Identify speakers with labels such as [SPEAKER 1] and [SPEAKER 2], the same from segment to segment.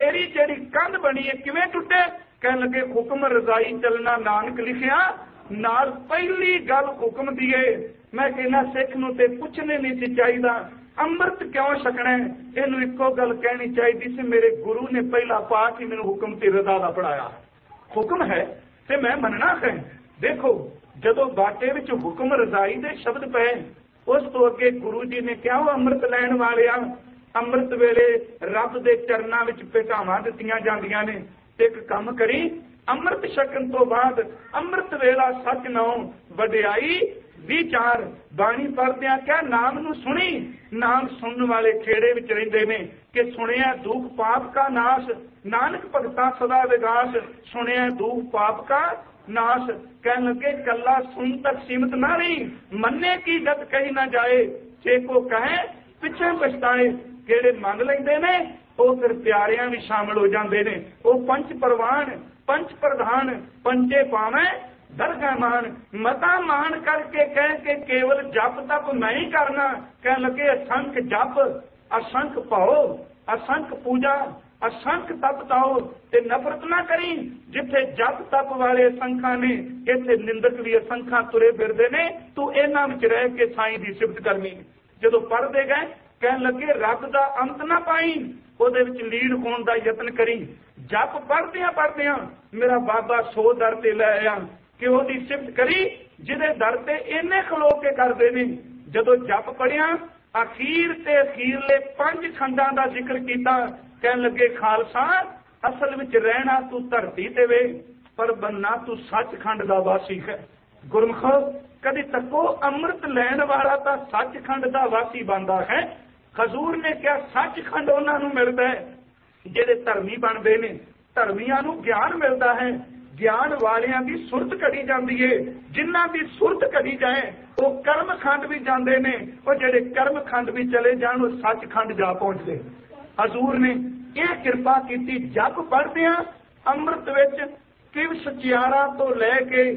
[SPEAKER 1] तेरी जेड़ी कंध बनी है किवें टुटे? कहन लगे हुक्म रजाई चलना नानक लिखिया, नाल पहली गल हुक्म दी है। मैं कहना सिख नूं ते पुछने नहीं सी चाहिदा अमृत क्यों छकना है, इहनूं इक्को गल कहनी चाहिदी सी मेरे गुरु ने पहला पाठ ही मैनूं हुक्म ते रजा दा पढ़ाया। हुक्म है ते मैं मनना है। देखो जदों बाटे विच हुक्म रजाई दे शब्द पए, उस तो अगे गुरु जी ने क्या अमृत लैण वालिया, अमृत वेले रब दे चरनां विच भेटावां दित्तियां जांदियां ने। ते इक काम करी, अमृत छकन तो बाद अमृत वेला सच नौ वडियाई विचार बाणी पढ़दियां क्या नाम नूं सुनी। नाम सुनने वाले खेड़े विच रहिंदे ने कि सुनिया दुख पाप का नाश, नानक भगता सदा विगास। सुनिया दुख पाप का नाश, कहन लगे कला सुन तक सीमित ना रही, मन्ने की गत कही ना जाए, जे को कहे पिछे पछताए। जेड़े मन लेंदे ने वो फिर प्यारियां भी शामिल हो जाते हैं। वो पंच परवान पंच प्रधान पंचे पावे दरगाह मान, मता मान करके कह के केवल जप तप मैं ही करना। कह लगे असंख जप असंख पाओ, असंख पूजा असंख तप ताओ ते नफरत ना करी। जिथे जप तप वाले असंखा ने, इथे निंदक भी असंखा तुरे फिरदे ने। तू इन्हां विच रह के साईं दी सिफत करनी। जदों पढ़दे गए कहन लगे रब दा अंत ना पाई, ਉਹਦੇ ਵਿੱਚ ਲੀਨ ਹੋਣ ਦਾ ਯਤਨ ਕਰੀ। ਜਪ ਪੜਦਿਆਂ ਮੇਰਾ ਬਾਬਾ ਸੋ ਦਰ ਤੇ ਲੈ ਆਇਆ ਕਿ ਉਹਦੀ ਸਿਫਤ ਕਰੀ ਜਿਹਦੇ ਦਰ ਤੇ ਇਹਨੇ ਖਲੋ ਕੇ ਕਰਦੇ ਨੇ। ਜਦੋਂ ਜਪ ਪੜਿਆ ਅਖੀਰ ਤੇ ਅਖੀਰਲੇ 5 ਖੰਡਾਂ ਦਾ ਜ਼ਿਕਰ ਕੀਤਾ। ਕਹਿਣ ਲੱਗੇ ਖਾਲਸਾ ਅਸਲ ਵਿੱਚ ਰਹਿਣਾ ਤੂੰ ਧਰਤੀ ਤੇ ਵੇ, ਪਰ ਬੰਨਾ ਤੂੰ ਸੱਚਖੰਡ ਦਾ ਵਾਸੀ ਹੈ। ਗੁਰਮਖੋ ਕਦੀ ਤੱਕੋ ਅੰਮ੍ਰਿਤ ਲੈਣ ਵਾਲਾ ਤਾਂ ਸੱਚਖੰਡ ਦਾ ਵਾਸੀ ਬਣਦਾ ਹੈ। हजूर ने क्या सचखंड उन्होंने मिलता है जेडे धर्मी बनते हैं, धर्मियों को ज्ञान मिलता है। ज्ञान वालियां की सुरत घड़ी जाती है, जिन्हों की सुरत घड़ी जाए वो कर्म खंड भी जाते हैं, और जेडे कर्म खंड भी चले जान वो सचखंड जा पहुंचते। हजूर ने यह कृपा की, जप पढ़दे अमृत विच किव सचियारा तो लैके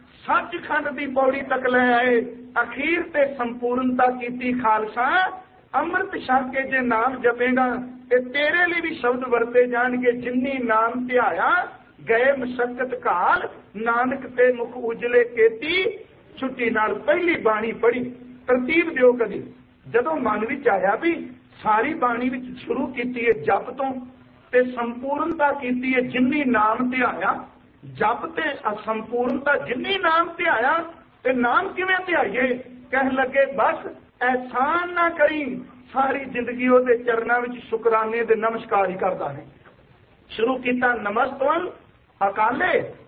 [SPEAKER 1] सचखंड की पौड़ी तक ले आए। अखीर ते संपूर्णता की। खालसा अमृत छक के जे नाम जपेगा ते तेरे लिए भी शब्द वरते जाएंगे। जिन्नी नाम ध्याया गए मशक्कत काल, नानक ते मुख उजले केती। छुट्टी नाल पहली बाणी पढ़ी। तरतीब दिओ कदी जदों मन विच आया भी सारी बाणी विच शुरू कीती है जप तो ते संपूर्णता कीती है जिन्नी नाम ध्याया। जप ते असंपूर्णता जिन्नी नाम ध्याया। ते नाम किवें ध्याईए? कहन लगे बस एहसान ना करी, सारी जिंदगी ਉਹਦੇ ਚਰਨਾਂ ਵਿੱਚ ਸ਼ੁਕਰਾਨੇ ਦੇ ਨਮਸਕਾਰ ਹੀ ਕਰਦਾ ਹੈ। ਸ਼ੁਰੂ ਕੀਤਾ ਨਮਸਤਵੰ ਅਕਾਲੇ,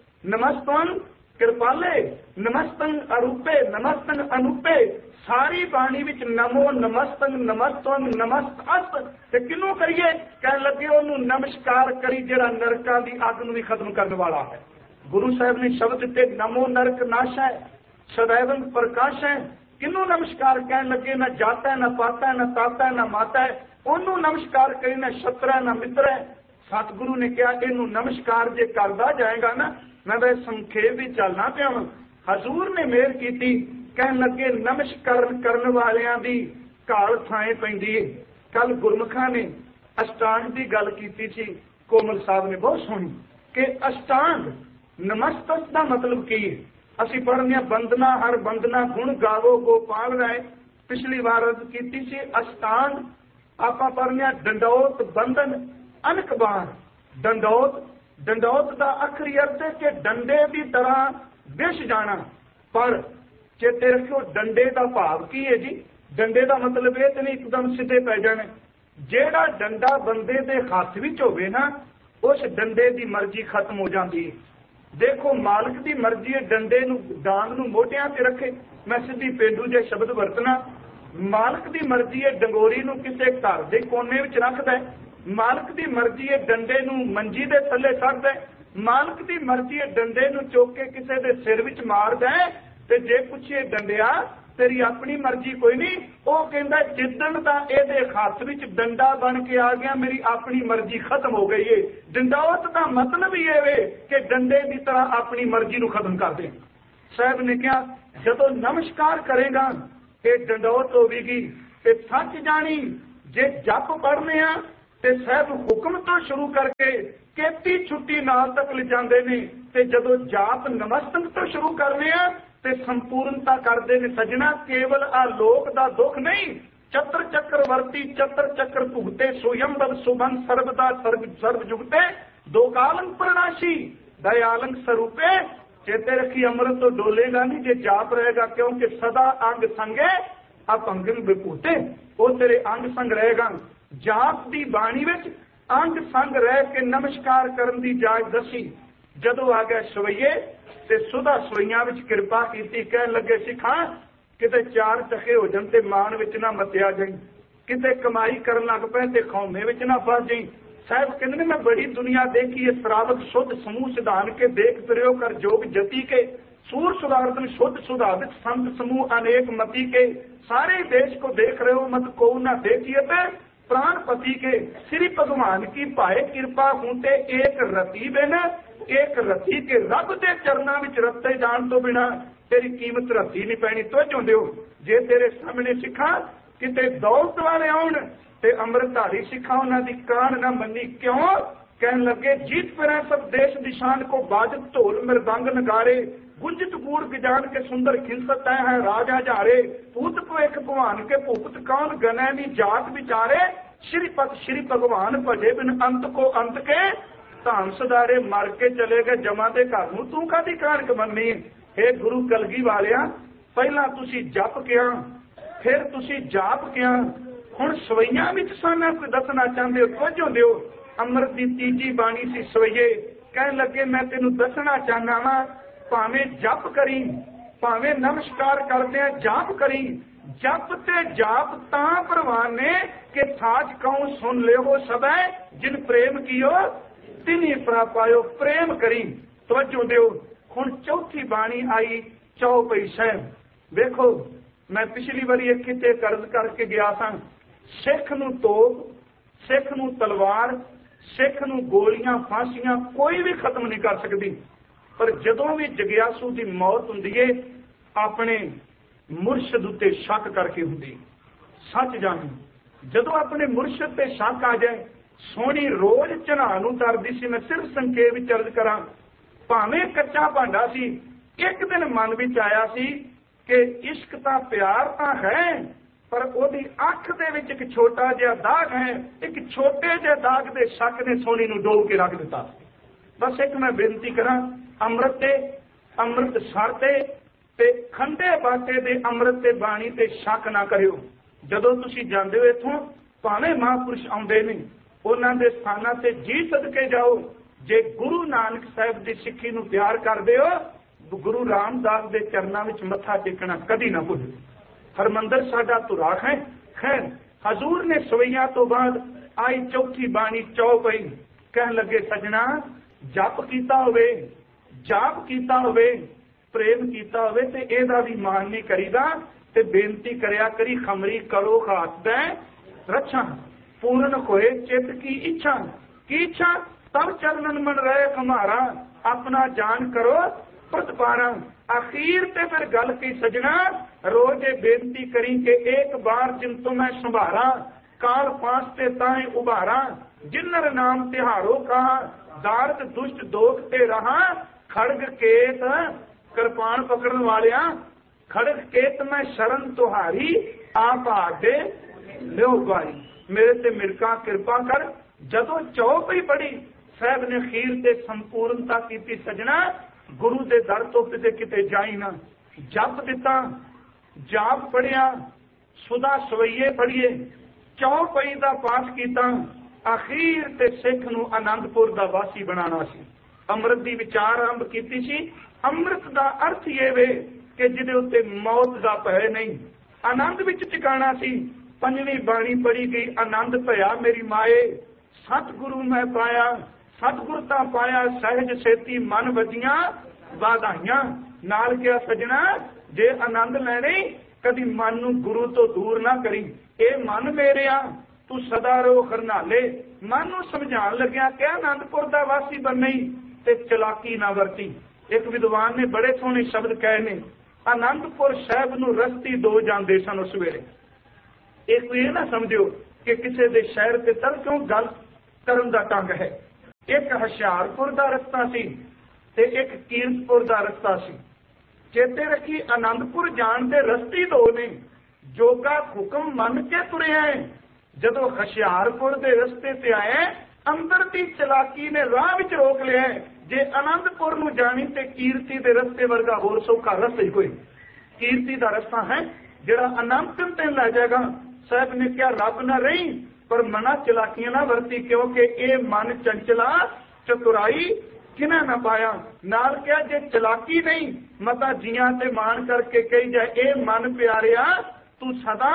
[SPEAKER 1] ਨਮਸਤਵੰ ਕਿਰਪਾਲੇ, ਨਮਸਤੰ ਅਰੂਪੇ, ਨਮਸਤੰ ਅਨੂਪੇ। ਸਾਰੀ ਬਾਣੀ ਵਿੱਚ ਨਮੋ ਨਮਸਤੰ ਨਮਸਤਵੰ ਨਮਸਤਸ ਤੇ ਕਿਹਨੂੰ ਕਰੀਏ? ਕਹਿਣ ਲੱਗੇ ਉਹਨੂੰ ਨਮਸਕਾਰ ਕਰੀ ਜਿਹੜਾ ਨਰਕਾਂ ਦੀ ਅੱਗ ਨੂੰ ਵੀ ਖਤਮ ਕਰਨ ਵਾਲਾ ਹੈ। ਗੁਰੂ ਸਾਹਿਬ ਨੇ ਸ਼ਬਦ ਦਿੱਤੇ ਨਮੋ ਨਰਕ ਨਾਸ਼ੈ ਸदैवं ਪ੍ਰਕਾਸ਼ ਹੈ। किनू नमस्कार कहन लगे? ना जाता है, ना पाता है, ना ताता है, ना माता है। ओनू नमस्कार करे ना शत्रु है, ना मित्र है। सतगुरु ने कहा इनू नमस्कार जे करदा जाएगा ना, मैं वह संखेप भी चलना पिया। हजूर ने मेहर की, कहन लगे नमस्कार करने वालियां दी घाल थाए पैंदी है। कल गुरमुखा ने अष्टांग की गल की थी, कोमल साहब ने बहुत सुनी कि अष्टांग नमस्तक का मतलब की है। ਅਸੀਂ ਪੜ੍ਹਨੇ ਬੰਦਨਾ ਹਰ ਬੰਦਨਾ ਗੁਣ ਗਾਵੋ ਗੋਪਾਲ ਰਾਏ। ਪਿਛਲੀ ਵਾਰ ਕੀਤੀ ਸੀ ਅਸ਼ਟਾਂਗ। ਆਪਾਂ ਪੜ੍ਹਨੇ ਡੰਡੌਤ ਬੰਧਨ ਅਨਕ ਬਾਣ। ਡੰਡੌਤ ਦਾ ਆਖਰੀ ਅਰਥ ਹੈ ਕਿ ਡੰਡੇ ਦੀ ਤਰ੍ਹਾਂ ਵਿਛ ਜਾਣਾ। ਪਰ ਚੇਤੇ ਰੱਖਿਓ ਡੰਡੇ ਦਾ ਭਾਵ ਕੀ ਹੈ ਜੀ? ਡੰਡੇ ਦਾ ਮਤਲਬ ਇਹ ਤੇ ਨਹੀਂ ਇੱਕਦਮ ਸਿੱਧੇ ਪੈ ਜਾਣੇ। ਜਿਹੜਾ ਡੰਡਾ ਬੰਦੇ ਦੇ ਹੱਥ ਵਿੱਚ ਹੋਵੇ ਨਾ, ਉਸ ਡੰਡੇ ਦੀ ਮਰਜ਼ੀ ਖਤਮ ਹੋ ਜਾਂਦੀ ਹੈ। देखो मालिक की मर्जी है डंडे डांग मोटिया से रखे। मैं सीधी पेंडू जे शब्द वरतना। मालिक की मर्जी है डंगोरी किसी घर के कोने में रखता है। मालिक की मर्जी है डंडे मंजी के थले छड्डदा है। मालिक की मर्जी है डंडे चुक के किसी के सिर में मारदा है। ते जे पुछे डंडिया तेरी अपनी मर्जी कोई नहीं, वो कहता जिदन का ये हथ विच डंडा बन के आ गया मेरी अपनी मर्जी खत्म हो गई है। डंडौत का मतलब ही है कि डंडे की तरह अपनी मर्जी को खत्म कर दे। साहब ने कहा जदों नमस्कार करेगा ये डंडौत होगी। सच जानी जे जप पढ़ने ਤੇ ਸਾਹਿਬ ਹੁਕਮ ਤੋਂ ਸ਼ੁਰੂ ਕਰਕੇ ਕੀਤੀ ਛੁੱਟੀ ਨਾਲ ਤੱਕ ਲਿਜਾਂਦੇ ਨੇ। ਤੇ ਜਦੋਂ ਜਾਪ ਨਮਸਤਕ ਤੋਂ ਸ਼ੁਰੂ ਕਰਨੇ ਆ ਤੇ ਸੰਪੂਰਨਤਾ ਕਰਦੇ ਨੇ। ਸਜਣਾ ਕੇਵਲ ਆ ਲੋਕ ਦਾ ਦੁੱਖ ਨਹੀਂ, ਚਤਰ ਚੱਕਰ ਵਰਤੀ ਚਤਰ ਚੱਕਰ ਭੁਗਤੇ ਸੋਯੰਬਰ ਸੁਬਨ ਸਰਬਦਾ ਸਰਬ ਜੁਗਤੇ ਦੋ ਕਾਲੰ ਪ੍ਰਣਾਸ਼ੀ ਦਇਆਲੰ ਸਰੂਪੇ। ਚੇਤੇ ਰੱਖੀ ਅੰਮ੍ਰਿਤ ਤੋਂ ਡੋਲੇਗਾ ਨਹੀਂ ਜੇ ਜਾਪ ਰਹੇਗਾ, ਕਿਉਂਕਿ ਸਦਾ ਅੰਗ ਸੰਗੇ ਅਪੰਗੰ ਵਿਭੂਤੇ, ਉਹ ਤੇਰੇ ਅੰਗ ਸੰਗ ਰਹੇਗਾ। ਜਾਪ ਦੀ ਬਾਣੀ ਵਿੱਚ ਅੰਗ ਸੰਗ ਰਹਿ ਕੇ ਨਮਸਕਾਰ ਕਰਨ ਦੀ ਜਾਚ ਦੱਸੀ। ਜਦੋਂ ਆ ਗਏ ਸਵਈਏ ਤੇ ਸੁਧਾ ਸਵਈਆਂ ਵਿੱਚ ਕਿਰਪਾ ਕੀਤੀ। ਕਹਿਣ ਲੱਗੇ ਸਿੱਖਾਂ ਕਿਤੇ ਚਾਰ ਚਖੇ ਹੋ ਜਾਣ ਤੇ ਮਾਣ ਵਿੱਚ ਨਾ ਮਤਿਆ ਜਾਈ, ਕਿਤੇ ਕਮਾਈ ਕਰਨ ਲੱਗ ਪਏ ਤੇ ਖੌਮੇ ਵਿੱਚ ਨਾ ਫਸ ਜਾਈ। ਸਾਹਿਬ ਕਹਿੰਦੇ ਨੇ ਮੈਂ ਬੜੀ ਦੁਨੀਆ ਦੇਖੀ, ਇਹ ਸਰਾਵਕ ਸ਼ੁੱਧ ਸਮੂਹ ਸਿਧਾਨ ਕੇ ਦੇਖ ਫਿਰਿਓ ਕਰ ਜੋਗ ਜਤੀ ਕੇ सूर सुधारतन शुद्ध सुधारित संत समूह अनेक मति के सारे देश को देख रहे हो मत को न देखिए प्राणपति के श्री भगवान की पाए कृपा होते एक रति बिन एक रति के रब के चरणा विच रते जान तो बिना तेरी कीमत रती नहीं पैनी। तो चाहते हो जे तेरे सामने सिखा किते दौलत वाले आउण ते अमृतधारी सिखा उन्हां दी कान ना मनी क्यों कहन लगे जीत फिर सब देश दिशान को बाजत ढोल मृदंग नगारे गुंजित गूढ़ गिजान के सुंदर खिलसत है राजा जारे पूत भविख भगवान के भुगत कौन गने नी जात विचारे श्री भगवान भजे बिन अंत को अंत के धान सदारे मर के चले गए जमा दे घर नूं तू कादी कानक मन्नी। हे गुरु कलगी वालिया पहला तुसी जप किया फिर तुसी जाप किया हुण सवैयां विच साना कोई दसना चाहते हो कुछ होंदे हो। अमृत की तीजी बाणी सी सवैये कहन लगे मैं तेनू दसना चाहना वा भावें जप करी भावें नमस्कार करदे जाप करी जप ते जाप तां प्रवान ने कि साच कहूं सुन ले हो सब जिन प्रेम कियो तिनी प्रापायो प्रेम करी। तवज्जो दिओ हुण चौथी बाणी आई चौपई साहिब। देखो मैं पिछली बारी एक किते कर्ज करके गया सां सिख नूं तोप सिख नूं तलवार सिख नूं गोलियां फांसियां कोई भी खत्म नहीं कर सकती पर जदों भी जगियासू की मौत हुंदी है अपने मुरशद उत्ते शक करके हुंदी। सच जानी जदों अपने मुरशद ते शक आ जाए सोहनी रोज चढ़ा नूं तरदी सी। मैं सिर्फ संकेत विच अर्ज करां भावें कच्चा भांडा सी एक दिन मन विच आया सी कि इश्क तां प्यार तां है पर ओदी अख दे विच एक छोटा जिहा दाग है। एक छोटे जिहे दाग दे शक ने सोहनी नूं डोब के रख दिता। बस एक मैं बेनती करां अमृत सरते ते खंडे बाटे दे अमृत ते बाणी ते शक ना करियो। जदों तुसीं जांदे हो इत्थों भावें महापुरुष आउंदे ने उन्हां दे स्थानां ते जी सदके जाओ। जे गुरु नानक साहिब दी सिੱਖੀ नूं प्यार करदे हो गुरु रामदास दे चरनां विच मत्था टेकना कदी ना भुल्लो। हरमंदर साडा तुराख है। खैर हजूर ने सवैया तो बाद आई चौथी बाणी चौपई कहन लगे सजना जप कीता होवे जाप कीता होवे प्रेम कीता होवे ते एदा भी मान नहीं करीदा ते बेनती करया करी खमरी करो हाथ दे रक्षा पूर्ण होए चित की इच्छा तब चरणन मन रहे हमारा अपना जान करो प्रतिपारा। आखिर ते फिर गल की सजना रोज बेनती करी के एक बार जिन तो मैं संभारा काल फांस ते ताए उभारा जिन्नर नाम तिहारो कहा दारद दुष्ट दोख ते रहा खड़ग केत कृपान पकड़न वालिया खड़ग केत मैं शरण तुहारी आप आगे लो गवाई मेरे ते मिरका कृपा कर। जदों चौपई पढ़ी साहब ने खीर ते संपूर्णता की सजना गुरु दे दर तो किते किते जाई ना। जप दिता जाप पढ़िया सुधा सवैये पढ़िए चौपई दा पाठ कीता आखिर ते सिख नूं आनंदपुर दा वासी बनाना सी। अमृत दी विचार आरंभ कीती सी। अमृत दा अर्थ ये वे कि जिहदे उत्ते मौत दा भय नहीं आनंद विच टिकाणा सी। पंजवीं बाणी पढ़ी गई आनंद भया मेरी माए सतगुरु मैं पाया सतगुरता पाया सहज सेती मन वजियां वाधाइयां। नाल क्या सजना जे आनंद लैणे कदी मन नूं गुरु तो दूर ना करी। ए मन मेरिया तू सदा रो खरनाले मन नूं समझाण लग्या कि आनंदपुर दा वासी बननी ते चलाकी ना वरती। एक विद्वान ने बड़े सोहने शब्द कहे ने आनंदपुर साहिब नूं रस्ती दो जांदे सन उस वेले। एक ये ना समझियो कि किसी दे शहर ते चल क्यों गल करन दा ढंग है। एक हुशियारपुर दा रस्ता सी ते एक कीरतपुर दा रस्ता सी। चेते रखी आनंदपुर जाण दे रस्ते दो ने। जोगा हुक्म मन के तुरे है। जदों हुशियारपुर दे रस्ते ते आए अंदर दी चलाकी ने राह विच रोक लिया। जे आनंदपुर नूं जाणी ते कीरती दे रस्ते वर्गा होर सौखा रस्ता ही कोई। कीरती दा रस्ता है जिहड़ा आनंदपुर ते लै जाएगा। साहब ने क्या रब ना रही पर मना चलाकियां ना वरती, क्योंकि ये मन चंचला चतुराई किना ना पाया। नाल क्या जे चलाकी नहीं मता जियां ते मान करके कही जाए ए मन प्यारिया तू सदा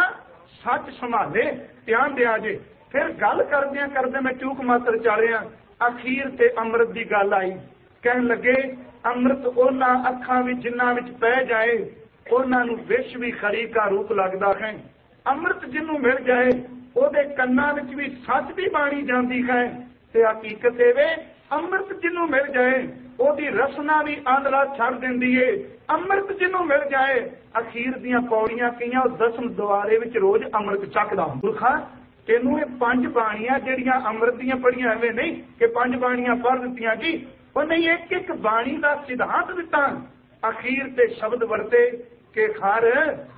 [SPEAKER 1] सच संभाले ध्यान दिया जे। फिर गल करदे मैं चूक मात्र चालिया अखीर ते अमृत की गल आई। कहन लगे अमृत उन्हां अखां विच जिन्हां विच पै जाए उन्हां नूं विष भी खरी का रूप लगदा है। अमृत जिन्हों मिल जाए ਉਹਦੇ ਕੰਨਾਂ ਵਿੱਚ ਵੀ ਸੱਚ ਦੀ ਬਾਣੀ ਜਾਂਦੀ ਹੈ ਤੇ ਹਕੀਕਤ ਇਹ ਵੇ ਅੰਮ੍ਰਿਤ ਜਿਹਨੂੰ ਮਿਲ ਜਾਏ ਉਹਦੀ ਰਸਨਾ ਵੀ ਆਂਦਲਾ ਛੱਡ ਦਿੰਦੀ ਏ। ਅੰਮ੍ਰਿਤ ਜਿਹਨੂੰ ਮਿਲ ਜਾਏ ਅਖੀਰ ਦੀਆਂ ਪੌੜੀਆਂ ਕਈਆਂ ਉਹ 10 ਦੁਆਰੇ ਵਿੱਚ ਰੋਜ਼ ਅੰਮ੍ਰਿਤ ਚੱਕਦਾ। ਮੁਰਖਾ ਤੈਨੂੰ ਇਹ 5 ਬਾਣੀਆਂ ਜਿਹੜੀਆਂ ਅੰਮ੍ਰਿਤ ਦੀਆਂ ਪੜੀਆਂ ਐਵੇਂ ਨਹੀਂ ਕਿ 5 ਬਾਣੀਆਂ ਪੜ੍ਹ ਦਿੱਤੀਆਂ ਜੀ। ਉਹ ਨਹੀਂ ਇੱਕ ਇੱਕ ਬਾਣੀ ਦਾ ਸਿਧਾਂਤ ਦਿੱਤਾ। ਅਖੀਰ ਤੇ ਸ਼ਬਦ ਵਰਤੇ ਕਿ ਖਰ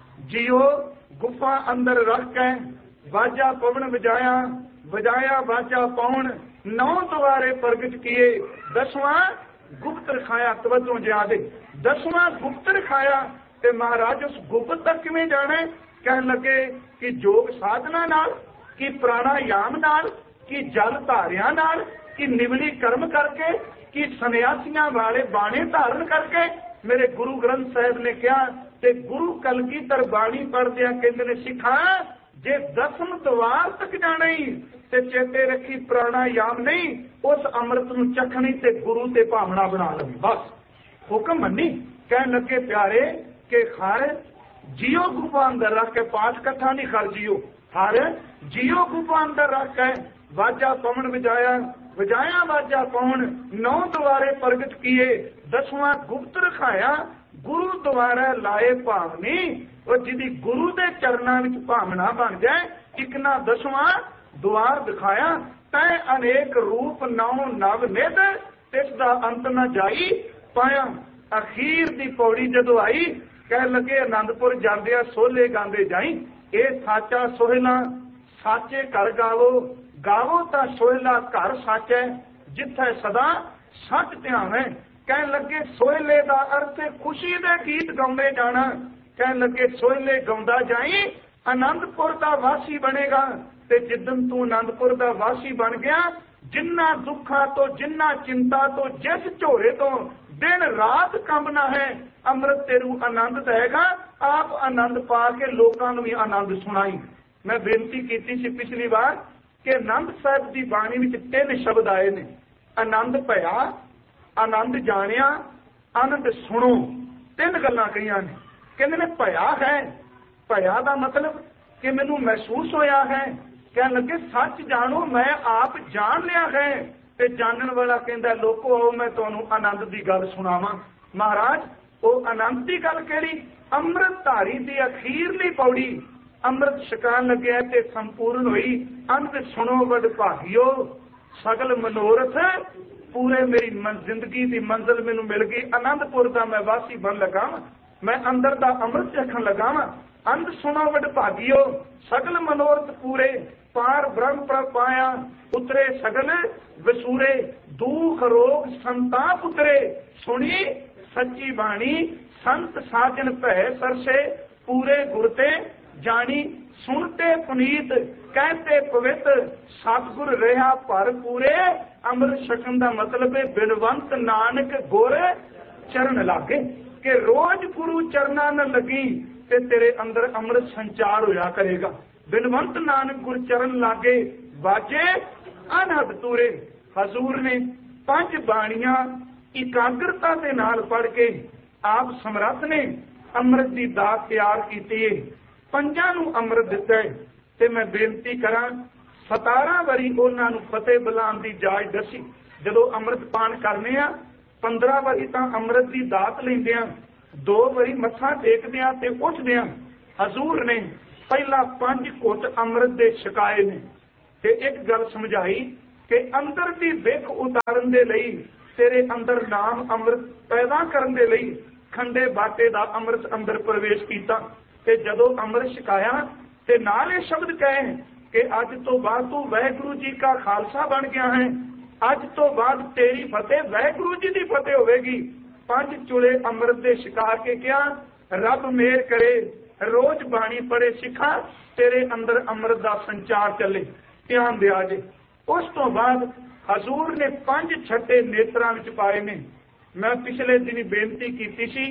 [SPEAKER 1] ਜਿਉ ਗੁਫਾ ਅੰਦਰ ਰੱਖ ਕੇ वाजा पवन बजाया बजाया वाजा पौन 9 द्वारे प्रगट किए 10वां गुप्त रखाया। तवज्जो ज्यादा 10वां गुप्त रखाया ते महाराज उस गुप्त तक किवें जाने। कहन लगे कि योग साधना नाल कि प्राणायाम नाल कि जल धारिया नाल कि निवली कर्म करके कि सन्यासियां वाले बाणे धारण करके। मेरे गुरु ग्रंथ साहिब ने कहा ते गुरु कलगीधर बाणी पढ़दिया कहंदे ने सिखा जे 10 द्वार तक जाना ही ते चेते रखी प्राणायाम नहीं उस अमृत नूं चखनी ते गुरु ते भावना बना लवी। बस हुक्म मनी। कहन लगे प्यारे के हर जियो गुफा अंदर रख के पाठ कथा नहीं कर जियो हर जियो गुफा अंदर रख के वाजा पवन बजाया बजाया वाजा पवन 9 द्वारे प्रगट किए 10वां गुप्त रखाया। गुरु द्वारा लाए भावनी और जिदी गुरु दे चरणा विच भावना बन जाए एक ना 10वां द्वार दिखाया। तै अनेक रूप 9 नव निध तिस दा अंत न जाई पाया। अखीर दी पौड़ी जदों आई कह लगे आनंदपुर जांदिया सोले गांदे जाई ए साचा सोहला साचे घर गावो गावो ता सोहला घर सच है जिथे सदा सच ध्यान है। कह लगे सोहले का अर्थ खुशी दे गीत गाउंदे जाना। कह लगे सोहले गाउंदा जाई आनंदपुर का वासी बनेगा। ते जिदन तू आनंदपुर का वासी बन गया जिन्ना दुखा तो जिन्ना चिंता तो जिस झोरे तो दिन रात कंबना है अमृत तेरू आनंद देगा। आप आनंद पा के लोगों को भी आनंद सुनाई। मैं बेनती की सी पिछली बार कि आनंद साहब की बाणी में 3 शब्द आए ने आनंद भया आनंद जानिया आनंद सुनो। 3 गल्लां कहियां ने। कहंदे ने भया है भया दा मतलब कि मैनू महसूस होया है। कहन लगे सच जानो मैं आप जान लिया है। ते जानन वाला कहंदा लोको आओ मैं तुहानू आनंद दी गल सुनावां। महाराज वो आनंद दी गल केड़ी अमृत धारी दी अखीरली पौड़ी अमृत छकान लगे ते संपूर्ण हुई। आनंद सुनो वड भागियो सगल मनोरथ पूरे। मेरी जिंदगी की मंजिल मैनू मिल गई। आनंदपुर का मैं वासी बन लगा मैं अंदर का अमृत चखन लगा। अंध सुनो वड भागियो सगल मनोरथ पूरे। पार ब्रह्म पर पाया उतरे सगल वसूरे। दुख रोग संताप उतरे सुनी सच्ची बाणी संत साजन भै सरसे पूरे गुरते जानी। सुनते पुनीत कहते पवित्र सतगुर रहा पर पूरे। अमृत छकन का मतलब है बिनवंत नानक गुर चरण लागे कि रोज गुरु चरणा न लगी ते तेरे अंदर अमृत संचार होया करेगा। बिनवंत नानक गुर चरण लागे बाजे अनहद तूरे। हजूर ने 5 बाणियां एकाग्रता के नाल पढ़ के आप समर्थ ने अमृत की दात तैयार की। 5 नूं अमृत दिता है ते मैं बेनती करा 17 वारी उन्हां नूं फतेह बुलाउण दी जाच दसी। जदों अमृत पान करने आ 15 वारी तां अमृत की दात लैंदे आ 2 वारी मत्था टेकदे आ ते उठदे आ। हजूर ने ਪਹਿਲਾਂ 5 ਘੁੱਟ ਅੰਮ੍ਰਿਤ ਦੇ ਛਕਾਏ ਨੇ ਤੇ ਇੱਕ ਗੱਲ ਸਮਝਾਈ ਕਿ ਅੰਦਰ ਦੀ ਵਿਖ ਉਤਾਰਨ ਦੇ ਲਈ, ਤੇਰੇ ਅੰਦਰ ਨਾਮ ਅੰਮ੍ਰਿਤ ਪੈਦਾ ਕਰਨ ਦੇ ਲਈ ਖੰਡੇ ਬਾਟੇ ਦਾ ਅੰਮ੍ਰਿਤ ਅੰਦਰ ਪ੍ਰਵੇਸ਼ ਕੀਤਾ। ਤੇ ਜਦੋਂ ਅੰਮ੍ਰਿਤ ਛਕਾਇਆ ਤੇ ਨਾਲ ਇਹ ਸ਼ਬਦ ਕਹੇ ਕਿ ਅੱਜ ਤੋਂ ਬਾਅਦ ਤੂੰ ਵਾਹਿਗੁਰੂ ਜੀ ਕਾ ਖਾਲਸਾ ਬਣ ਗਿਆ ਹੈ, ਅੱਜ ਤੋਂ ਬਾਅਦ ਤੇਰੀ ਫਤਿਹ ਵਾਹਿਗੁਰੂ ਜੀ ਦੀ ਫਤਿਹ ਹੋਵੇਗੀ। 5 ਚੁਲੇ ਅੰਮ੍ਰਿਤ ਦੇ ਛਕਾ ਕੇ ਕਿਹਾ ਰੱਬ ਮਿਹਰ ਕਰੇ ਰੋਜ਼ ਬਾਣੀ ਪੜ੍ਹੇ ਸਿੱਖਾਂ, ਤੇਰੇ ਅੰਦਰ ਅੰਮ੍ਰਿਤ ਦਾ ਸੰਚਾਰ ਚੱਲੇ, ਧਿਆਨ ਦਿਆ ਜੇ। ਉਸ ਤੋਂ ਬਾਅਦ ਹਜ਼ੂਰ ਨੇ 5 ਛੱਟੇ ਨੇਤਰਾਂ ਵਿੱਚ ਪਾਏ ਨੇ। ਮੈਂ ਪਿਛਲੇ ਦਿਨੀ ਬੇਨਤੀ ਕੀਤੀ ਸੀ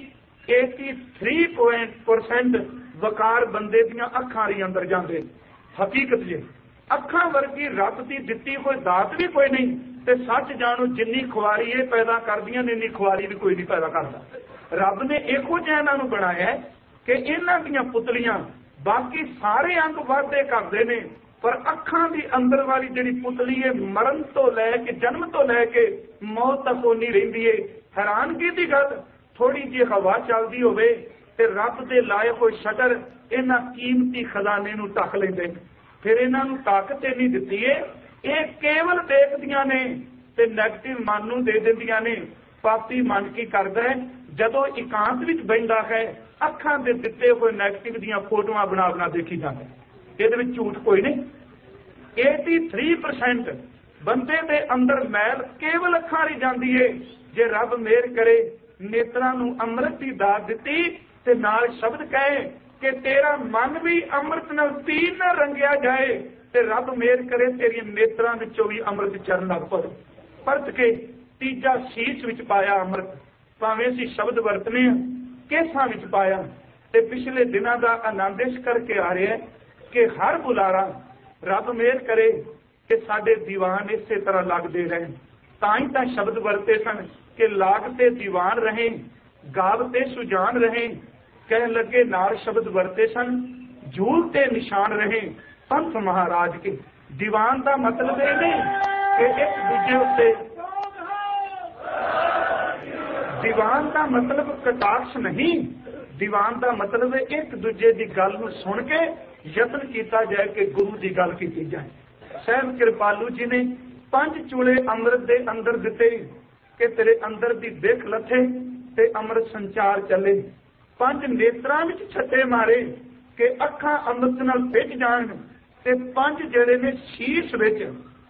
[SPEAKER 1] 83% ਵਕਾਰ ਬੰਦੇ ਦੀਆਂ ਅੱਖਾਂ ਦੇ ਅੰਦਰ ਜਾਂਦੇ। ਹਕੀਕਤ ਜੇ ਅੱਖਾਂ ਵਰਗੀ ਰੱਬ ਦੀ ਦਿੱਤੀ ਕੋਈ ਦਾਤ ਵੀ ਕੋਈ ਨਹੀਂ, ਤੇ ਸੱਚ ਜਾਣੋ ਜਿੰਨੀ ਖੁਆਰੀ ਇਹ ਪੈਦਾ ਕਰਦੀਆਂ ਨੇ ਇੰਨੀ ਖੁਆਰੀ ਵੀ ਕੋਈ ਨਹੀਂ ਪੈਦਾ ਕਰਦਾ। ਰੱਬ ਨੇ ਇਹੋ ਜਿਹਾ ਇਹਨਾਂ ਨੂੰ ਬਣਾਇਆ ਕਿ ਇਹਨਾਂ ਦੀਆਂ ਪੁਤਲੀਆਂ ਬਾਕੀ ਸਾਰੇ ਅੰਗ ਵਾਧੇ ਕਰਦੇ ਨੇ, ਪਰ ਅੱਖਾਂ ਦੀ ਅੰਦਰ ਵਾਲੀ ਜਿਹੜੀ ਪੁਤਲੀ ਹੈ ਮਰਨ ਤੋਂ ਲੈ ਕੇ ਜਨਮ ਤੋਂ ਲੈ ਕੇ ਮੌਤ ਤੱਕ ਉਨੀ ਰਹਿੰਦੀ ਹੈ। ਹੈਰਾਨਗੀ ਦੀ ਗੱਲ, ਥੋੜੀ ਜਿਹੀ ਹਵਾ ਚੱਲਦੀ ਹੋਵੇ ਤੇ ਰੱਬ ਦੇ ਲਾਏ ਹੋਏ ਸ਼ਟਰ ਇਹਨਾਂ ਕੀਮਤੀ ਖਜ਼ਾਨੇ ਨੂੰ ਢੱਕ ਲੈਂਦੇ ਨੇ। ਫਿਰ ਇਹਨਾਂ ਨੂੰ ਤਾਕਤ ਨਹੀਂ ਦਿੱਤੀ ਹੈ, ਇਹ ਕੇਵਲ ਦੇਖਦੀਆਂ ਨੇ ਤੇ ਨੈਗੇਟਿਵ ਮਨ ਨੂੰ ਦੇ ਦਿੰਦੀਆਂ ਨੇ। ਪਾਪੀ ਮਨ ਕੀ ਕਰਦਾ ਹੈ, ਜਦੋਂ ਇਕਾਂਤ ਵਿੱਚ ਬੈਠਦਾ ਹੈ ਅੱਖਾਂ ਦੇ ਦਿੱਤੇ ਹੋਏ ਨੈਗੇਟਿਵ ਦੀਆਂ ਫੋਟੋਆਂ ਬਣਾ ਬਣਾ ਦੇਖੀ ਜਾਂਦਾ। ਇਹਦੇ ਵਿੱਚ ਝੂਠ ਕੋਈ ਨਹੀਂ। 83% ਬੰਦੇ ਦੇ ਅੰਦਰ ਮੈਲ ਕੇਵਲ ਅੱਖਾਂ ਦੀ ਜਾਂਦੀ ਏ। ਜੇ ਰੱਬ ਮਿਹਰ ਕਰੇ ਨੇਤਰਾਂ ਨੂੰ ਅੰਮ੍ਰਿਤ ਦੀ ਦਾਤ ਦਿੱਤੀ ਤੇ ਨਾਲ ਸ਼ਬਦ ਕਹੇ ਕਿ ਤੇਰਾ ਮਨ ਵੀ ਅੰਮ੍ਰਿਤ ਨਾਲ ਤੀਰ ਨਾਲ ਰੰਗਿਆ ਜਾਏ, ਤੇ ਰੱਬ ਮਿਹਰ ਕਰੇ ਤੇਰੀਆਂ ਨੇਤਰਾਂ ਵਿੱਚੋਂ ਵੀ ਅੰਮ੍ਰਿਤ ਚਰਨ ਲੱਗ ਪਵੇ। ਪਰਤ ਕੇ ਤੀਜਾ ਸੀਸ ਵਿੱਚ ਪਾਇਆ ਅੰਮ੍ਰਿਤ, ਭਾਵੇਂ ਅਸੀਂ ਸ਼ਬਦ ਵਰਤਨੇ ਆ, ਕੇਸਾਂ ਵਿੱਚ ਪਾਇਆ। ਤੇ ਪਿਛਲੇ ਦਿਨਾਂ ਦਾ ਆਨੰਦ ਇਸ ਕਰਕੇ ਆ ਰਿਹਾ ਕਿ ਹਰ ਬੁਲਾਰਾ ਰੱਬ ਮਿਹਰ ਕਰੇ ਕਿ ਸਾਡੇ ਦੀਵਾਨ ਇਸੇ ਤਰ੍ਹਾਂ ਲੱਗਦੇ ਰਹਿਣ। ਤਾਂ ਹੀ ਤਾਂ ਸ਼ਬਦ ਵਰਤੇ ਸਨ ਕਿ ਲਾਗ ਤੇ ਦੀਵਾਨ ਰਹੇ, ਗਾਵ ਤੇ ਸੁਜਾਨ ਰਹੇ। ਕਹਿਣ ਲੱਗੇ ਨਾਲ ਸ਼ਬਦ ਵਰਤੇ ਸਨ ਜੂਲ ਤੇ ਨਿਸ਼ਾਨ ਰਹੇ ਪੰਥ ਮਹਾਰਾਜ ਕੇ। ਦੀਵਾਨ ਦਾ ਮਤਲਬ ਇਹ ਨਹੀਂ ਕਿ ਇੱਕ ਦੂਜੇ ਉੱਤੇ, ਦੀਵਾਨ ਦਾ ਮਤਲਬ ਕਟਾਕਸ਼ ਨਹੀਂ, ਦੀਵਾਨ ਦਾ ਮਤਲਬ ਇੱਕ ਦੂਜੇ ਦੀ ਗੱਲ ਨੂੰ ਸੁਣ ਕੇ ਯਤਨ ਕੀਤਾ ਜਾਏ ਕਿ ਗੁਰੂ ਦੀ ਗੱਲ ਕੀਤੀ ਜਾਏ। ਸਹਿਬ ਕਿਰਪਾਲੂ ਜੀ ਨੇ 5 ਚੂਲੇ ਅੰਮ੍ਰਿਤ ਦੇ ਅੰਦਰ ਦਿੱਤੇ ਕਿ ਤੇਰੇ ਅੰਦਰ ਦੀ ਦਿੱਖ ਲੱਥੇ ਤੇ ਅੰਮ੍ਰਿਤ ਸੰਚਾਰ ਚੱਲੇ। 5 ਨੇਤਰਾਂ ਵਿੱਚ ਛੱਟੇ ਮਾਰੇ ਕਿ ਅੱਖਾਂ ਅੰਮ੍ਰਿਤ ਨਾਲ ਭਿੱਜ ਜਾਣ, ਤੇ 5 ਜਿਹੜੇ ਨੇ ਸ਼ੀਸ਼ ਵਿੱਚ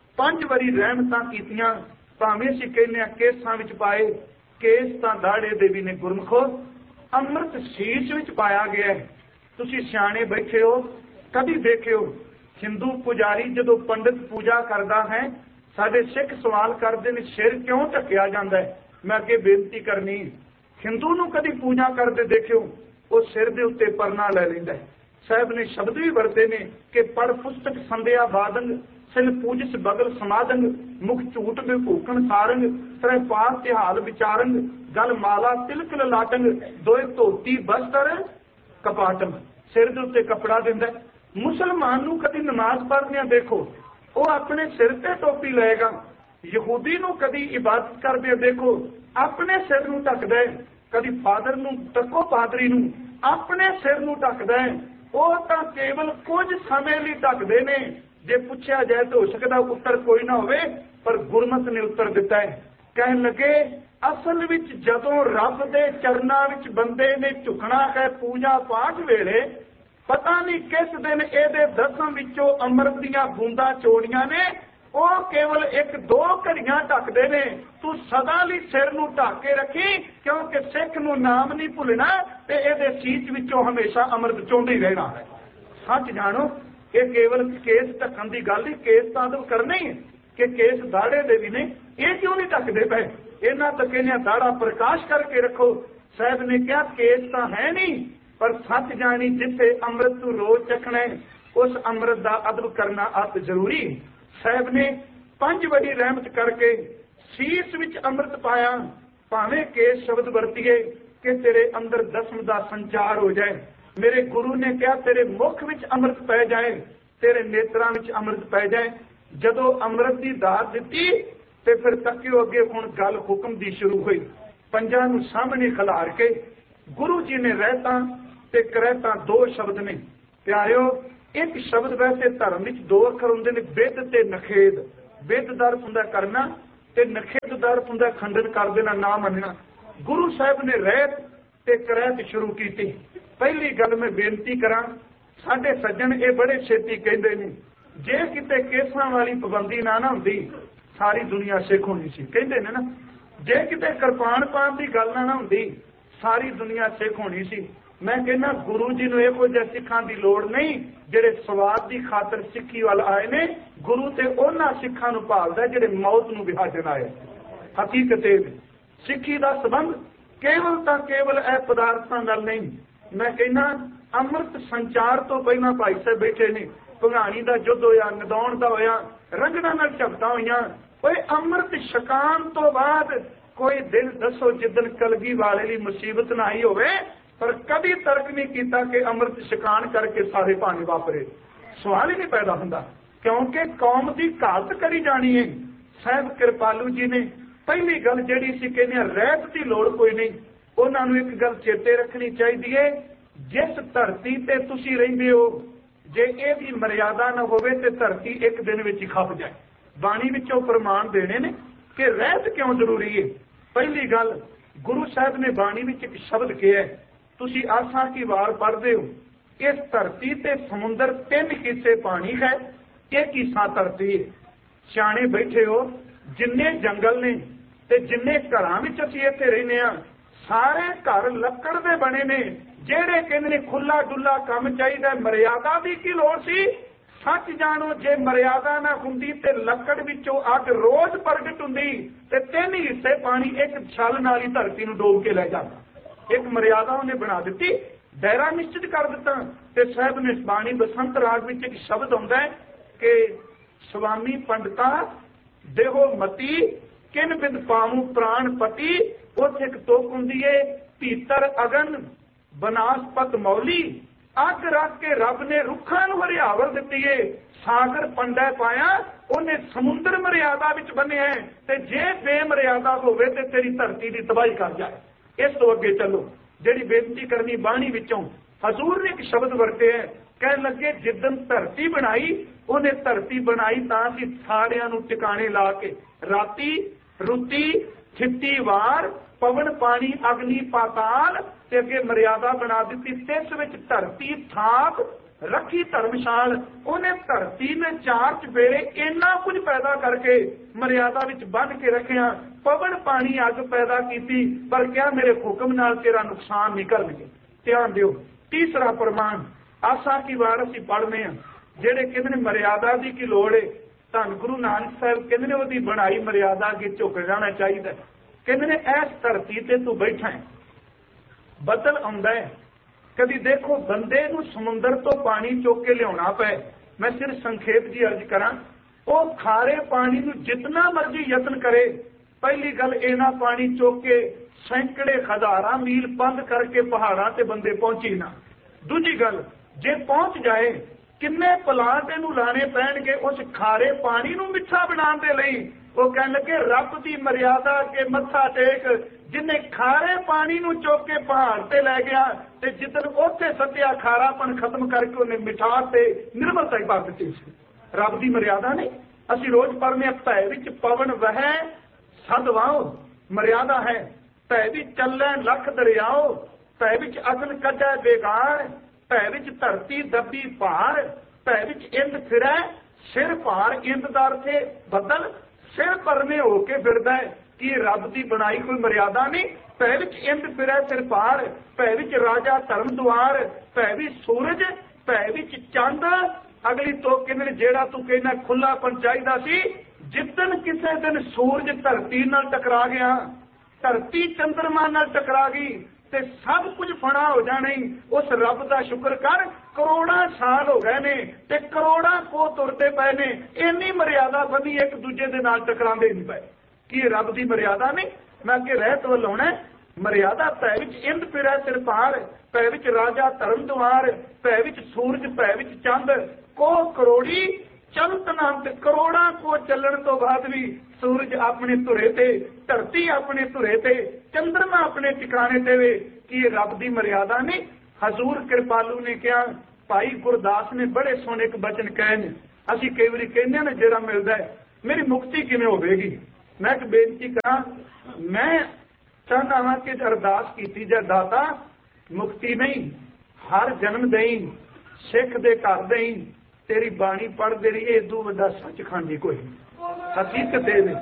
[SPEAKER 1] 5 ਵਾਰੀ ਰਹਿਮਤਾਂ ਕੀਤੀਆਂ। ਭਾਵੇਂ ਅਸੀਂ ਕਹਿੰਦੇ ਹਾਂ ਕੇਸਾਂ ਵਿੱਚ ਪਾਏ, ਕੇਸ ਤਾਂ ਦਾੜੇ ਦੇ ਵੀ ਨੇ ਗੁਰਮਖੋ, ਅੰਮ੍ਰਿਤ ਸ਼ੀਸ਼ ਵਿੱਚ ਪਾਇਆ ਗਿਆ। ਤੁਸੀਂ ਸਿਆਣੇ ਬੈਠੇ ਹੋ, ਕਦੀ ਦੇਖਿਓ ਹਿੰਦੂ ਪੁਜਾਰੀ ਜਦੋਂ ਪੰਡਿਤ ਪੂਜਾ ਕਰਦਾ ਹੈ, ਸਾਡੇ ਸਿੱਖ ਸਵਾਲ ਕਰਦੇ ਨੇ ਸਿਰ ਕਿਉਂ ਢੱਕਿਆ ਜਾਂਦਾ ਹੈ। ਮੈਂ ਅੱਗੇ ਬੇਨਤੀ ਕਰਨੀ, ਹਿੰਦੂ ਨੂੰ ਕਦੀ ਪੂਜਾ ਕਰਦੇ ਦੇਖਿਓ, ਉਹ ਸਿਰ ਦੇ ਉੱਤੇ ਪਰਨਾ ਲੈ ਲੈਂਦਾ ਹੈ। ਸਾਹਿਬ ਨੇ ਸ਼ਬਦ ਵੀ ਵਰਤੇ ਨੇ ਕਿ ਪੜ ਪੁਸਤਕ ਸੰਧਿਆ ਬਾਦੰਗ ਸਿਲ ਪੂਜਿਸ ਬਗਲ ਸਮਾਦੰਗ ਮੁਖ ਝੂਠ ਵਿਭੂਖਣ ਸਾਰੰਗ ਤਰੇ ਪਾਸ ਤਿਹਾਲ ਵਿਚਾਰੰਗ ਗਲ ਮਾਲਾ ਤਿਲਕ ਲਲਾਟੰਗ ਦੋਏ ਧੋਤੀ ਬਸਤਰ ਕਪਾਟੰਗ। ਸਿਰ ਦੇ ਉੱਤੇ ਕੱਪੜਾ ਦਿੰਦਾ। ਮੁਸਲਮਾਨ ਨੂੰ ਕਦੀ ਨਮਾਜ਼ ਪੜ੍ਹਦਿਆਂ ਦੇਖੋ, ਉਹ ਆਪਣੇ ਸਿਰ ਤੇ ਟੋਪੀ ਲਏਗਾ। ਯਹੂਦੀ ਨੂੰ ਕਦੀ ਇਬਾਦਤ ਕਰਦੇ ਦੇਖੋ, ਆਪਣੇ ਸਿਰ ਨੂੰ ਢੱਕਦਾ ਹੈ। ਕਦੀ ਫਾਦਰ ਨੂੰ ਤੱਕੋ, ਪਾਦਰੀ ਨੂੰ ਆਪਣੇ ਸਿਰ ਨੂੰ ਢੱਕਦਾ ਹੈ। ਉਹ ਤਾਂ ਕੇਵਲ ਕੁਝ ਸਮੇਂ ਲਈ ਢੱਕਦੇ ਨੇ। ਜੇ ਪੁੱਛਿਆ ਜਾਏ ਤਾਂ ਹੋ ਸਕਦਾ ਉੱਤਰ ਕੋਈ ਨਾ ਹੋਵੇ, ਪਰ ਗੁਰਮਤ ਨੇ ਉੱਤਰ ਦਿੱਤਾ ਹੈ। ਕਹਿਣ ਲੱਗੇ ਅਸਲ ਵਿੱਚ ਜਦੋਂ ਰੱਬ ਦੇ ਚਰਨਾਂ ਵਿੱਚ ਬੰਦੇ ਨੇ ਝੁਕਣਾ ਹੈ ਪੂਜਾ ਪਾਠ ਵੇਲੇ, ਪਤਾ ਨਹੀਂ ਕਿਸ ਦਿਨ ਇਹਦੇ ਦਸਮ ਵਿੱਚੋਂ ਅੰਮ੍ਰਿਤ ਦੀਆਂ ਬੂੰਦਾਂ ਚੋੜੀਆਂ ਨੇ, ਉਹ ਕੇਵਲ 1-2 ਘੜੀਆਂ ਢੱਕਦੇ ਨੇ। ਤੂੰ ਸਦਾ ਲਈ ਸਿਰ ਨੂੰ ਢੱਕ ਕੇ ਰੱਖੀ, ਕਿਉਂਕਿ ਸਿੱਖ ਨੂੰ ਨਾਮ ਨਹੀਂ ਭੁੱਲਣਾ ਤੇ ਇਹਦੇ ਸੀਸ ਵਿੱਚੋਂ ਹਮੇਸ਼ਾ ਅੰਮ੍ਰਿਤ ਚੋਂਦੇ ਹੀ ਰਹਿਣਾ ਹੈ। ਸੱਚ ਜਾਣੋ, ਇਹ ਕੇਵਲ ਕੇਸ ਢੱਕਣ ਦੀ ਗੱਲ ਨਹੀਂ, ਕੇਸ ਤਾਂ ਅਦਬ ਕਰਨਾ ਹੀ ਹੈ ਕਿ ਕੇਸ ਦਾੜੇ ਦੇ ਵੀ ਨੇ, ਇਹ ਕਿਉਂ ਨਹੀਂ ਢੱਕਦੇ ਪਏ। ਇਹਨਾਂ ਤਾਂ ਕਹਿੰਦੇ ਦਾੜਾ ਪ੍ਰਕਾਸ਼ ਕਰਕੇ ਰੱਖੋ। ਸਾਹਿਬ ਨੇ ਕਿਹਾ ਕੇਸ ਤਾਂ ਹੈ ਨਹੀਂ, ਪਰ ਸੱਚ ਜਾਣੀ ਜਿੱਥੇ ਅੰਮ੍ਰਿਤ ਨੂੰ ਰੋਜ਼ ਚੱਖਣਾ ਉਸ ਅੰਮ੍ਰਿਤ ਦਾ ਅਦਬ ਕਰਨਾ ਅਤ ਜ਼ਰੂਰੀ। ਸਾਹਿਬ ਨੇ 5 ਵਾਰੀ ਰਹਿਮਤ ਕਰਕੇ ਸੀਸ ਵਿੱਚ ਅੰਮ੍ਰਿਤ ਪਾਇਆ। ਭਾਵੇਂ ਕੇਸ ਸ਼ਬਦ ਵਰਤੀਏ ਕਿ ਤੇਰੇ ਅੰਦਰ ਦਸਮ ਦਾ ਸੰਚਾਰ ਹੋ ਜਾਏ। ਮੇਰੇ ਗੁਰੂ ਨੇ ਕਿਹਾ ਤੇਰੇ ਮੁਖ ਵਿੱਚ ਅੰਮ੍ਰਿਤ ਪੈ ਜਾਏ, ਤੇਰੇ ਨੇਤਰਾਂ ਵਿੱਚ ਅੰਮ੍ਰਿਤ ਪੈ ਜਾਏ। ਜਦੋਂ ਅੰਮ੍ਰਿਤ ਦੀ ਦਾਤ ਦਿੱਤੀ ਤੇ ਫਿਰ ਤੱਕਿਓ ਅੱਗੇ ਹੁਣ ਗੱਲ ਹੁਕਮ ਦੀ ਸ਼ੁਰੂ ਹੋਈ। ਪੰਜਾਂ ਨੂੰ ਸਾਹਮਣੇ ਖਿਲਾਰ ਕੇ ਗੁਰੂ ਜੀ ਨੇ ਰਹਿਤਾਂ ਤੇ ਕਰਹਿਤਾਂ 2 ਸ਼ਬਦ ਨੇ। प्यारिओ एक शब्द वैसे धर्म विच दो अखर हुंदे ने, बिद ते नखेद। बिद दा अर्थ हुंदा करना ते नखेद दा अर्थ हुंदा खंडन कर देना, ना मनना। गुरु साहब ने रहत ते करैत शुरू की। पहली गल मैं बेनती करा, साडे सज्जन ये बड़े छेती कहते ने, जे किते केसां वाली पाबंदी ना हुंदी सारी दुनिया सिख होनी सी। कहते ने ना, जे किते किरपान पान की गल ना हुंदी सारी दुनिया सिख होनी सी। मैं कहना गुरु जी नूं इहो जिहा सिखां दी लोड़ नहीं जिहड़े स्वाद की खातर सिੱਖੀ वाल आए ने। गुरु ते उन्हां सिखां नूं भालदा जिहड़े मौत नूं विहाजन आए। हकीकत सिੱਖੀ ਦਾ संबंध केवल तो केवल यह पदार्थां नाल नहीं। मैं कहना अमृत संचार तो पहला भाई साहब बैठे ने, भंगाणी का युद्ध होया, नदौण का होया, रंगना नाल झपटा होईयां। कोई अमृत छकाण तो बाद कोई दिन दसो जिदन कलगी वाले ली मुसीबत ना आई होवे, पर कभी तर्क नहीं किया कि अमृत छकाण करके सारे पानी वापरे। सवाल ही नहीं पैदा होंदा, क्योंकि कौम की घात करी जानी है। साहब कृपालू जी ने पहली गल जिहड़ी सी कहने रहत की लोड़ कोई नहीं। उन्होंने एक गल चेते रखनी चाहिए, जिस धरती ते तुसी रहिंदे हो जे ये भी मर्यादा न होवे ते धरती एक दिन विच ही खप जाए। बाणी विचों प्रमाण देने ने कि रहत क्यों जरूरी है। पहली गल गुरु साहब ने बाणी विच एक शब्द कहा, तुसी आसा की वार पढ़ते हो, इस धरती ते समुंदर 3 हिस्से पानी है, एक हिस्सा धरती है। सियाणे बैठे हो, जिन्ने जंगल ने ते जिन्ने घरां विच असीं इत्थे रहने आ, सारे घर लक्कड़ दे बने ने। जेड़े कहंदे ने खुला डुला काम चाहिए, मर्यादा दी की लोड़ सी। सच जानो जे मर्यादा ना हुंदी ते लक्कड़ विचों अग रोज प्रगट हुंदी ते 3 हिस्से पानी एक छल नाल ही धरती नूं डोब के लै जांदा। एक मर्यादा उन्हें बना दी, दायरा निश्चित कर दिता। ते साहब ने बाणी बसंत राग विच एक शब्द आउंदा है कि स्वामी पंडिता देहो मती किन बिंद पाऊं प्राण पति। उत्थे एक तुक हुंदी है, भीतर अगन बनासपत मौली। अग रख के रब ने रुखां नूं हरियावल दित्ती है, सागर पंडा पाया उन्हें समुंदर मर्यादा विच बन्निया है। ते जे बेमर्यादा होवे ते तेरी धरती दी तबाही कर जाए। इस तो अगे चलो, जिहड़ी बेनती करनी बाणी विचों हजूर ने एक शब्द वरते है, कहन लगे जिदन धरती बनाई उन्हें धरती बनाई तां सी सारियां नूं टिकाणे ला के, राती रुती छिट्टी वार पवन पानी अग्नि पाताल ते अगे मर्यादा बना दी। तिस विच धरती थाप रखी धर्मशाल। उन्हें धरती ने 4 चपेरे इन्ना कुछ पैदा करके मर्यादा विच बन के रखिया। पवन पानी अग पैदा की, पर क्या मेरे हुक्म नाल तेरा नुकसान नहीं करनगे। ध्यान दिओ, तीसरा प्रमाण आसा की वार असीं पढ़ने हैं, जेड़े कहंदे ने मर्यादा दी की लोड़ है। धन गुरु नानक साहब कहंदे ने ओदी बनाई मर्यादा अगे झुक जाना चाहिए। कहंदे ने इस धरती ते तू बैठा है, बदल आउंदा है, कभी देखो बंदे नूं समुंदर तो पानी चुक के लियाउणा पए। मैं सिर्फ संखेप जी अर्ज करा, वो खारे पानी नूं जितना मर्जी यत्न करे, पहली गल इना पानी चुक के सैकड़े हजारां मील बंद करके पहाड़ां ते बंदे पहुंची ना। दूजी गल जे पहुंच जाए किन्ने प्लांट इहनूं लाने पैणगे उस खारे पानी नूं मिठा बनाउण दे लई। वो कहण लगे रब दी मर्यादा के मत्था टेक, जिन्हें खारे पानी नूं चुक के पहाड़ ते लै गया ते जिदन उत्थे सत्या खारापन खत्म करके उन्हें मिठास ते निर्मलता ही पा दित्ती सी। रब दी मर्यादा नहीं। असीं रोज पढ़ने भै विच पवन वहै सद वाओ, मर्यादा है। भै विच चलै लख दरियाओ, भै विच अगन कढै बेगार, भै विच धरती दबी भार, भै विच इंद फिरै सिर भार। इंद दा अर्थ है बदल, सिर परने होके फिरदा है कि रब दी बनाई कोई मर्यादा नहीं। भै विच इंद फिरै सिर भार, भै विच राजा धर्म दुआर, भै विच सूरज, भै विच चंद। अगली तो कहने जेड़ा तू कहना खुलापन चाहिदा सी, जिदन किसी दिन सूरज धरती नाल टकरा गया, धरती चंद्रमा नाल टकरा गई ते सब कुछ फना हो जाने। उस रब दा शुक्र कर, करोड़ां साल हो गए ने ते करोड़ां को तुरते पे ने, इन्नी मर्यादा बनी एक दूजे दे नाल टकरांदे नहीं पे। कि रब दी मर्यादा नहीं। मैं अगे रहत वल आउणा, मर्यादा भै विच इंद फिरै सिर भार, भै विच राजा धर्म दुआर, भै विच सूरज, भै विच चंद। को करोड़ी चलत नाम ते करोड़ां को चलण तो बाद भी सूरज अपने धुरे ते, धरती अपने धुरे ते, चंद्रमा अपने ठिकाने ते वे। कि रब दी मर्यादा नहीं। हजूर कृपालू ने कहा भाई गुरदास ने बड़े सोहने एक बचन कहे ने, असी कई बार कहने ना जेड़ा मिलता है मेरी मुक्ति किवें होवेगी। मैं एक बेनती करा, मैं चाहता हाँ कि अरदास की जाए, दाता मुक्ति नहीं हर जन्म दई, सिख दे घर दई, तेरी बाणी पढ़ दे रही इदू वड्डा सचखंड कोई हकीकत है,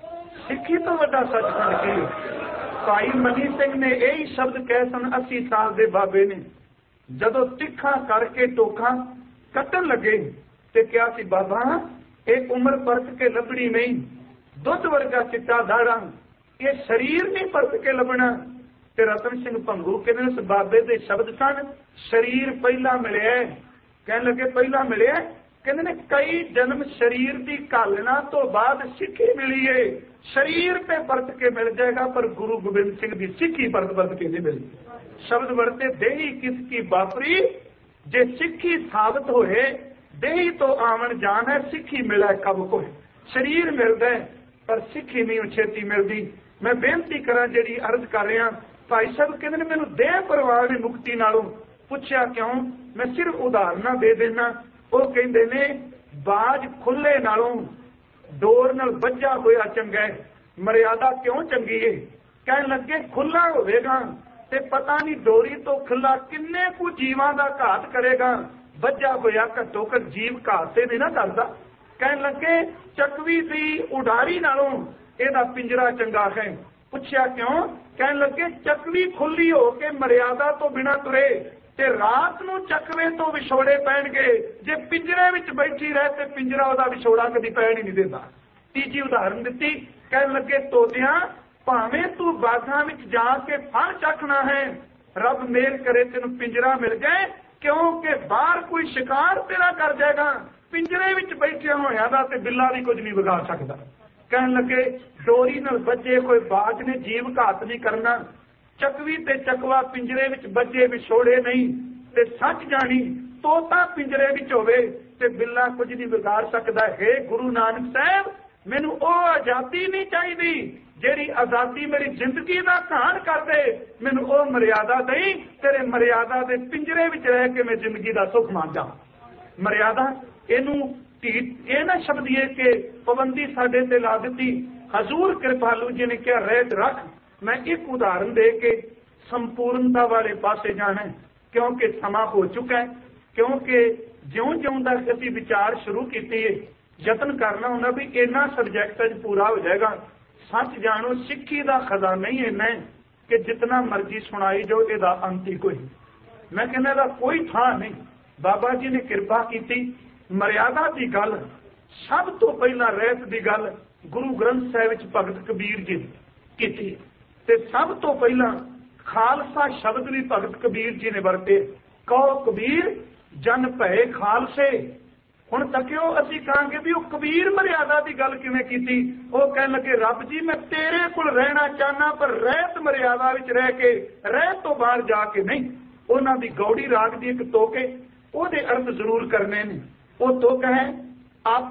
[SPEAKER 1] सिखी तो वड्डा सचखंड की। भाई मनी सिंह ने यही शब्द कहे सन 80 साल के बाबे ने, जदों तिखा करके टोखा कट्टन लगे ते क्या सी बाबा एक उम्र परत के लभनी नहीं, दुध वर्गा चिट्टा दाड़ा, ये शरीर नहीं परत के लभना। ते रतन सिंह भंगू कहने उस बाबे दे शब्द सन, शरीर पहला मिले, कहने लगे पहला मिले, कहते ने कई जन्म शरीर की घालना तो बाद सिक्खी मिली है, शरीर पे परत के मिल जाएगा पर गुरु गोबिंद सिंह की सिक्खी परत के नहीं मिलती। शब्द वर्ते देही किसकी बापरी, जे सिक्खी साबित होए देही तो आवन जान है, सिक्खी मिला कब को, शरीर मिलता है पर सिक्खी नहीं छेती मिलती। मैं बेनती करा जी अर्ज कर रहा, भाई साहब कहते मैनू देह परवाह ने मुक्ति नालों, पूछया क्यों, मैं सिर्फ उदाहरण दे देना। वो कहते ने बाज खुले नालों डोर नाल बज्जा होया चंगा है, मर्यादा क्यों चंगी है, कहने लगे खुला होवेगा ते पता नहीं डोरी तो खुला किन्ने कु जीवां दा घात करेगा, बज्जा होया घट्टो घट जीव घात से नहीं ना करता। कहने लगे चकवी दी उडारी नालों एदा पिंजरा चंगा है, पूछया क्यों, कहने लगे चकवी खुली हो के मर्यादा तो बिना तुरे ते रात नूं चकवे तो विछोड़े पैणगे, जे पिंजरे विच बैठी रहे ते पिंजरा ओदा विछोड़ा कदी पैण ही नहीं देता। तीजी उदाहरण दी, कहने लगे तोतियां भावें तू बागां विच जाके फल चखना है, रब मेहर करे तेनू पिंजरा मिल जाए, क्योंकि बाहर कोई शिकार तेरा कर जाएगा, पिंजरे विच बैठे होया दा ते बिल्ला भी कुछ नहीं बिगाड़ सकता। कहने लगे डोरी नाल बजे कोई बाज ने जीव घात नहीं करना, चकवी ते चकवा पिंजरे विच बजे विछोड़े नहीं, ते सच जानी तोता पिंजरे विच होवे ते बिल्ला कुछ नहीं बिगाड़ सकता। है गुरु नानक साहब मैनू ओ आजादी नहीं चाहिए जेड़ी आजादी मेरी जिंदगी का घाण कर दे, मैनू ओ मर्यादा दई, तेरे मर्यादा दे पिंजरे विच रह के मैं जिंदगी का सुख मान जा। मर्यादा इनू ये ना शब्द ये कि पाबंदी साडे ते ला दी, हजूर कृपालू जी ने क्या रहत रख। मैं एक उदाहरण दे के संपूर्णता वाले पासे जाना है, क्योंकि समा हो चुका है, क्योंकि ज्यों ज्यों तक असीं विचार शुरू कीती है यतन करना होना भी इन्ना सबजैक्ट पूरा हो जाएगा। सच जानो सिक्खी का खजाना ही इन्ना है कि जितना मर्जी सुनाई जो इसका अंत ही कोई, मैं कहना दा कोई थां नहीं। बाबा जी ने कृपा की, मर्यादा की गल सब तो पहला रहत की गल गुरु ग्रंथ साहिब विच भगत कबीर जी की, ते सब तो पहला खालसा शब्द भी भगत कबीर जी ने वरते, कहो कबीर जन भय खालसे। हुण तकियो असीं कहांगे भी वो कबीर मर्यादा की गल किवें कीती, वो कहण लगे रब जी मैं तेरे कोल रहना चाहना पर रहत मर्यादा विच रह के, रहत तो बाहर जाके नहीं। उन्हां दी गौड़ी राग दी एक तोके ओहदे अर्थ जरूर करने ने। वो तुक है अप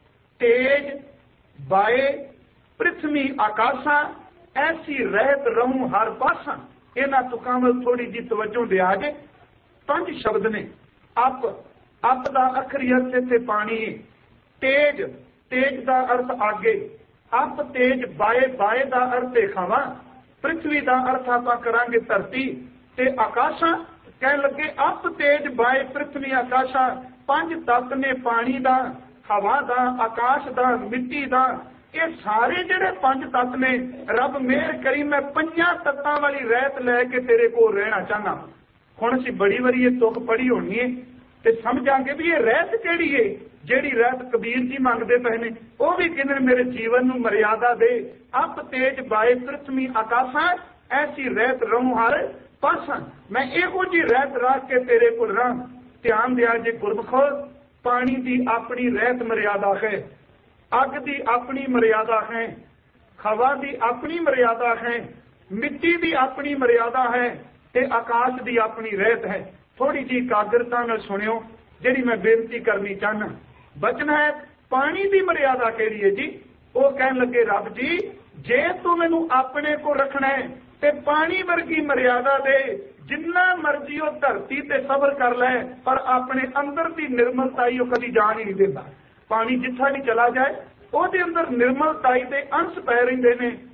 [SPEAKER 1] तेज बाए पृथ्वी आकाशा, ऐसी रहत रहूं हर पासा। इन्हां तुकां वल थोड़ी जी तवज्जो दिया जे। 5 शब्द ने, अप अप दा अखरी अर्थ इत्थे पानी है, तेज तेज दा अर्थ आगे, अप तेज बाए बाए दा अर्थ है खावा, पृथ्वी दा अर्थ आपां करांगे धरती, ते आकाशा कहण लगे अप तेज बाए पृथ्वी आकाशा। 5 तत्त ने पानी दा, हवा दा, आकाश दा, मिट्टी दा, ये सारे जेडे 5 तत्त ने रब मेहर करी मैं 5 तत्तां वाली रहत लैके तेरे कोल रहना चाहना। हुण असीं बड़ी वारी ये तुक पढ़ी होनी है ते समझांगे भी ये रहत केड़ी है, जेड़ी रहत कबीर जी मंगदे पए ने। वो भी कहंदे मेरे जीवन नूं मर्यादा दे, अप तेज बाए पृथ्वी आकाशा, ऐसी रहत रहूं हर पासा। मैं इहो जी रहत रख के तेरे कोल रहां। ध्यान दिया जे गुरमुखो, पानी की अपनी रहत मर्यादा है, अग की अपनी मर्यादा है, हवा की अपनी मर्यादा है, मिट्टी की अपनी मर्यादा है, ते आकाश की अपनी रहत है। थोड़ी जी एकाग्रता नाल सुनियो जिहड़ी मैं बेनती करनी चाहना। बचन है पानी की मर्यादा केड़ी है जी? वो कहन लगे रब जी जे तू मैनू अपने को रखना है ते पानी वर्गी मर्यादा दे, जिन्ना मर्जी वो धरती ते सबर कर लै पर अपने अंदर की निर्मलताई वो कभी जान ही नहीं देता। पानी जिथा भी चला जाए ਉਹਦੇ ਅੰਦਰ ਨਿਰਮਲਤਾਈ ਦੇ ਅੰਸ਼ ਪੈ ਰਹਿੰਦੇ ਨੇ।